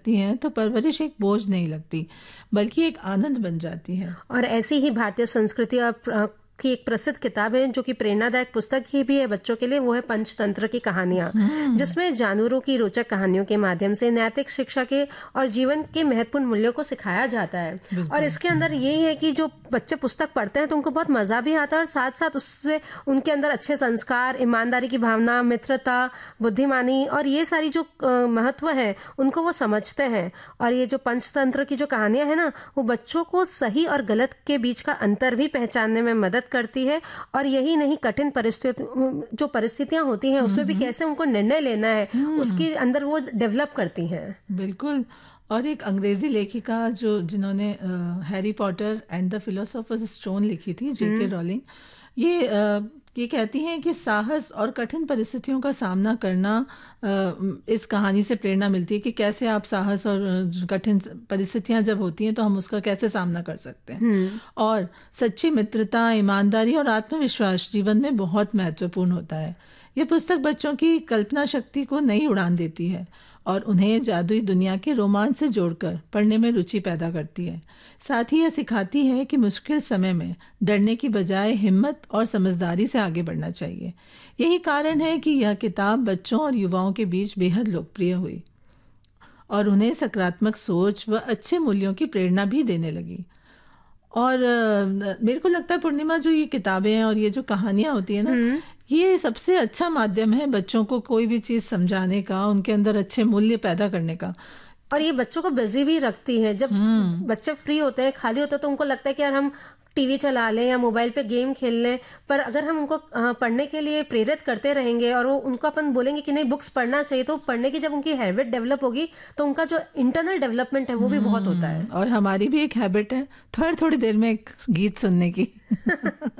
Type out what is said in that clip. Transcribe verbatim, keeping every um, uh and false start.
लगती हैं तो परवरिश एक बोझ नहीं लगती, बल्कि एक आनंद बन जाती है। और ऐसी ही भारतीय संस्कृति और की एक प्रसिद्ध किताब है जो कि प्रेरणादायक पुस्तक ही भी है बच्चों के लिए, वो है पंचतंत्र की कहानियां, जिसमें जानवरों की रोचक कहानियों के माध्यम से नैतिक शिक्षा के और जीवन के महत्वपूर्ण मूल्यों को सिखाया जाता है। और इसके अंदर यही है कि जो बच्चे पुस्तक पढ़ते हैं तो उनको बहुत मजा भी आता है और साथ साथ उससे उनके अंदर अच्छे संस्कार, ईमानदारी की भावना, मित्रता, बुद्धिमानी और ये सारी जो महत्व है उनको वो समझते हैं। और ये जो पंचतंत्र की जो कहानियां है ना, वो बच्चों को सही और गलत के बीच का अंतर भी पहचानने में मदद करती है। और यही नहीं, कठिन परिस्थितियां जो परिस्थितियां होती हैं उसमें भी कैसे उनको निर्णय लेना है उसके अंदर वो डेवलप करती हैं। बिल्कुल। और एक अंग्रेजी लेखिका जो जिन्होंने Harry Potter and the philosophers stone लिखी थी, जेके रॉलिंग, ये आ, ये कहती हैं कि साहस और कठिन परिस्थितियों का सामना करना, इस कहानी से प्रेरणा मिलती है कि कैसे आप साहस और कठिन परिस्थितियां जब होती हैं तो हम उसका कैसे सामना कर सकते हैं। और सच्ची मित्रता, ईमानदारी और आत्मविश्वास जीवन में बहुत महत्वपूर्ण होता है। यह पुस्तक बच्चों की कल्पना शक्ति को नई उड़ान देती है और उन्हें जादुई दुनिया के रोमांच से जोड़कर पढ़ने में रुचि पैदा करती है। साथ ही यह सिखाती है कि मुश्किल समय में डरने की बजाय हिम्मत और समझदारी से आगे बढ़ना चाहिए। यही कारण है कि यह किताब बच्चों और युवाओं के बीच बेहद लोकप्रिय हुई और उन्हें सकारात्मक सोच व अच्छे मूल्यों की प्रेरणा भी देने लगी। और मेरे को लगता है पूर्णिमा, जो ये किताबें हैं और ये जो कहानियां होती है ना, ये सबसे अच्छा माध्यम है बच्चों को कोई भी चीज समझाने का, उनके अंदर अच्छे मूल्य पैदा करने का। और ये बच्चों को बिजी भी रखती है। जब बच्चे फ्री होते हैं, खाली होते हैं, तो उनको लगता है कि यार हम टीवी चला लें या मोबाइल पे गेम खेल लें, पर अगर हम उनको पढ़ने के लिए प्रेरित करते रहेंगे और वो उनको अपन बोलेंगे कि नहीं बुक्स पढ़ना चाहिए, तो पढ़ने की जब उनकी हैबिट डेवलप होगी तो उनका जो इंटरनल डेवलपमेंट है वो भी बहुत होता है। और हमारी भी एक हैबिट है थोड़ी थोड़ी देर में एक गीत सुनने की।